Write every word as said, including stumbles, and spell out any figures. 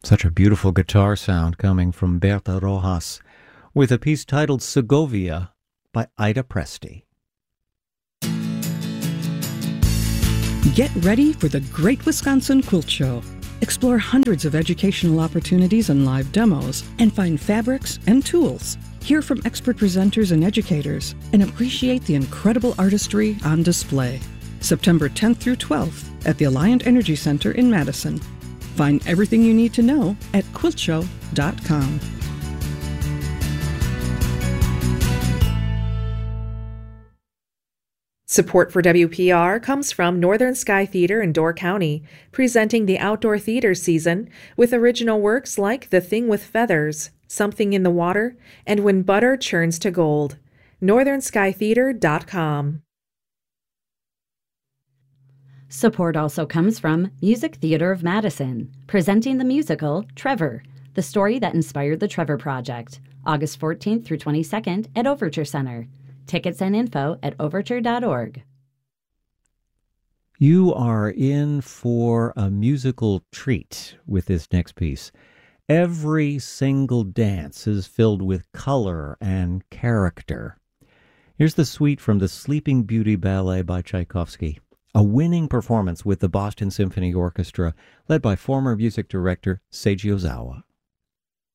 Such a beautiful guitar sound coming from Berta Rojas with a piece titled Segovia by Ida Presti. Get ready for the Great Wisconsin Quilt Show. Explore hundreds of educational opportunities and live demos, and find fabrics and tools. Hear from expert presenters and educators, and appreciate the incredible artistry on display. September tenth through twelfth at the Alliant Energy Center in Madison. Find everything you need to know at quilt show dot com. Support for W P R comes from Northern Sky Theater in Door County, presenting the outdoor theater season with original works like The Thing with Feathers, Something in the Water, and When Butter Churns to Gold. northern sky theater dot com. Support also comes from Music Theater of Madison, presenting the musical Trevor, the story that inspired the Trevor Project, August fourteenth through twenty-second at Overture Center. Tickets and info at overture dot org. You are in for a musical treat with this next piece. Every single dance is filled with color and character. Here's the suite from the Sleeping Beauty Ballet by Tchaikovsky, a winning performance with the Boston Symphony Orchestra, led by former music director Seiji Ozawa.